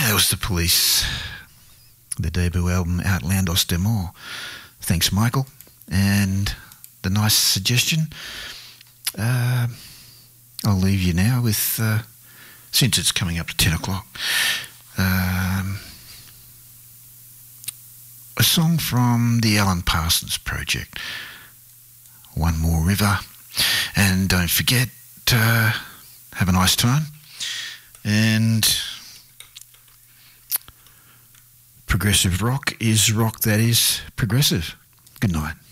That was The Police, the debut album Outlandos de More. Thanks, Michael. And the nice suggestion, I'll leave you now with, since it's coming up to 10 o'clock, a song from the Alan Parsons Project, One More River. And don't forget, have a nice time. And progressive rock is rock that is progressive. Good night.